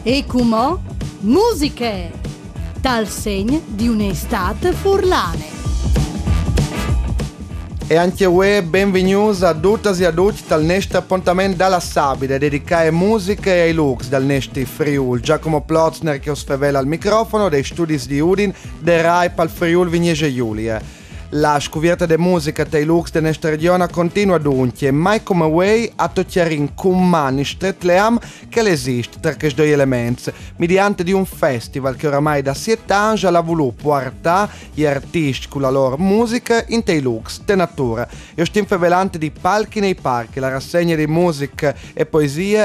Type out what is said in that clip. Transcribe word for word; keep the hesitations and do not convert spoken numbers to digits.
E come musiche, tal segno di un'estate furlane. E anche voi benvenuti a tutte e a tutti al nostro appuntamento dalla Sabide, dedicato a musica e ai looks dal nostro Friul. Giacomo Plotzner che os favela al microfono dei studi di Udin, de Rai pal Friul Vignese Giulia. La scoperta di musica dei looks della nostra regione continua dunque, mai come voi a togliere in con mani stretleam che esiste tra questi due elementi, mediante di un festival che oramai da sette anni ha voluto portare gli artisti con la loro musica in dei looks di natura. Io stiamo favelando di palchi nei parchi, la rassegna di musica e poesia